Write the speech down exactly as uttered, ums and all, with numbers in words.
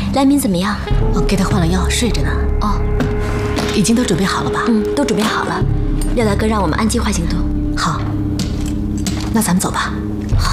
来敏怎么样？ 哦，给他换了药，睡着呢。 哦， 已经都准备好了吧？ 嗯，都准备好了。廖大哥让我们按计划行动。 好，那咱们走吧。